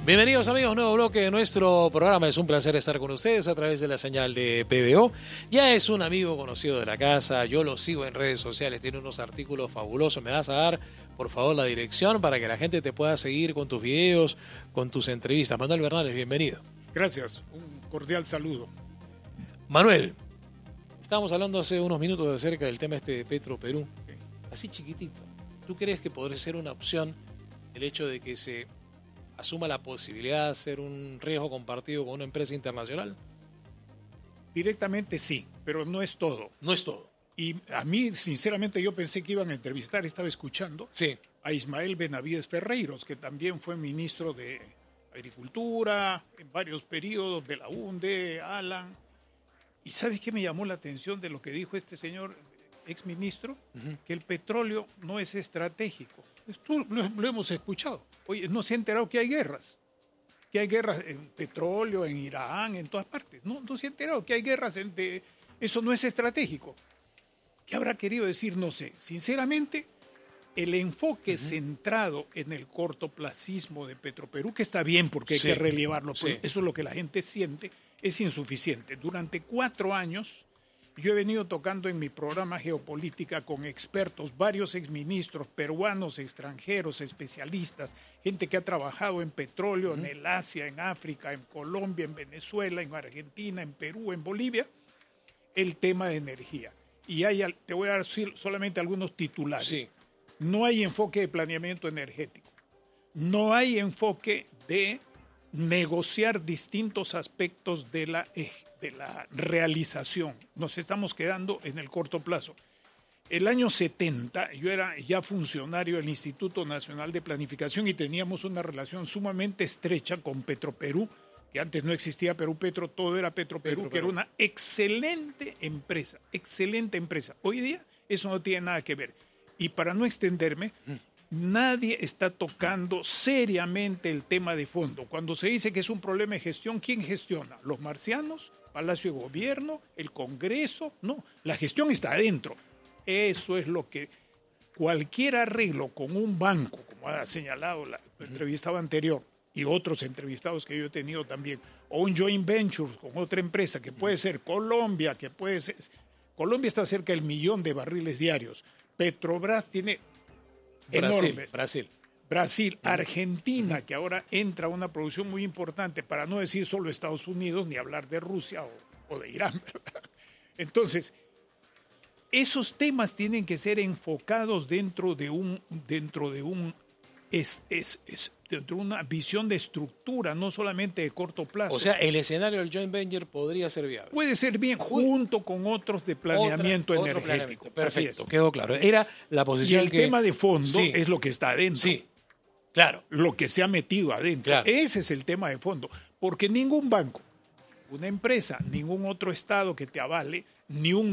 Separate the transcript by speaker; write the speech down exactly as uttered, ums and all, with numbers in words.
Speaker 1: Bienvenidos amigos, nuevo bloque de nuestro programa. Es un placer estar con ustedes a través de la señal de P B O. Ya es un amigo conocido de la casa, yo lo sigo en redes sociales, tiene unos artículos fabulosos. Me vas a dar, por favor, la dirección para que la gente te pueda seguir con tus videos, con tus entrevistas. Manuel Bernales, bienvenido.
Speaker 2: Gracias, un cordial saludo.
Speaker 1: Manuel, estábamos hablando hace unos minutos acerca del tema este de Petroperú.
Speaker 2: Sí.
Speaker 1: Así chiquitito, ¿tú crees que podría ser una opción el hecho de que se asuma la posibilidad de hacer un riesgo compartido con una empresa internacional?
Speaker 2: Directamente sí, pero no es todo.
Speaker 1: No es todo.
Speaker 2: Y a mí, sinceramente, yo pensé que iban a entrevistar, estaba escuchando,
Speaker 1: sí.
Speaker 2: a Ismael Benavides Ferreiros, que también fue ministro de Agricultura en varios periodos, de la UNDE, Alan. ¿Y sabes qué me llamó la atención de lo que dijo este señor exministro? Uh-huh. Que el petróleo no es estratégico. Esto lo, lo hemos escuchado. Oye, no se ha enterado que hay guerras. Que hay guerras en petróleo, en Irán, en todas partes. No, no se ha enterado que hay guerras. En de, eso no es estratégico. ¿Qué habrá querido decir? No sé. Sinceramente, el enfoque uh-huh. centrado en el cortoplacismo de Petroperú, que está bien porque hay sí. que relevarlo, sí. eso es lo que la gente siente, es insuficiente. Durante cuatro años, yo he venido tocando en mi programa Geopolítica con expertos, varios exministros peruanos, extranjeros, especialistas, gente que ha trabajado en petróleo, uh-huh. en el Asia, en África, en Colombia, en Venezuela, en Argentina, en Perú, en Bolivia, el tema de energía. Y hay, te voy a decir solamente algunos titulares. Sí. No hay enfoque de planeamiento energético. No hay enfoque de negociar distintos aspectos de la, de la realización. Nos estamos quedando en el corto plazo. El año setenta, yo era ya funcionario del Instituto Nacional de Planificación y teníamos una relación sumamente estrecha con Petroperú, que antes no existía Perú Petro, todo era Petroperú, Petro, que era una excelente empresa, excelente empresa. Hoy día eso no tiene nada que ver. Y para no extenderme, nadie está tocando seriamente el tema de fondo. Cuando se dice que es un problema de gestión, ¿quién gestiona? ¿Los marcianos? ¿Palacio de Gobierno? ¿El Congreso? No, la gestión está adentro. Eso es lo que cualquier arreglo con un banco, como ha señalado la entrevistada anterior y otros entrevistados que yo he tenido también, o un joint venture con otra empresa que puede ser Colombia, que puede ser... Colombia está cerca del millón de barriles diarios. Petrobras tiene
Speaker 1: Brasil,
Speaker 2: enormes.
Speaker 1: Brasil.
Speaker 2: Brasil, Argentina, que ahora entra a una producción muy importante, para no decir solo Estados Unidos, ni hablar de Rusia o, o de Irán, ¿verdad? Entonces, esos temas tienen que ser enfocados dentro de un, dentro de un, es, es, es, dentro de una visión de estructura, no solamente de corto plazo.
Speaker 1: O sea, el escenario del joint venture podría ser viable.
Speaker 2: Puede ser bien, junto con otros de planeamiento Otra, energético.
Speaker 1: Planeamiento. Perfecto, quedó claro. Era la posición
Speaker 2: y el
Speaker 1: que...
Speaker 2: tema de fondo
Speaker 1: sí.
Speaker 2: es lo que está adentro.
Speaker 1: Sí, claro.
Speaker 2: Lo que se ha metido adentro.
Speaker 1: Claro.
Speaker 2: Ese es el tema de fondo. Porque ningún banco, una empresa, ningún otro estado que te avale, ni un